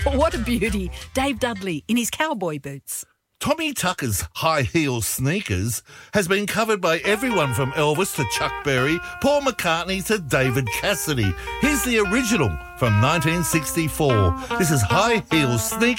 What a beauty. Dave Dudley in his cowboy boots. Tommy Tucker's high heel sneakers has been covered by everyone from Elvis to Chuck Berry, Paul McCartney to David Cassidy. Here's the original from 1964. This is High Heel Sneakers.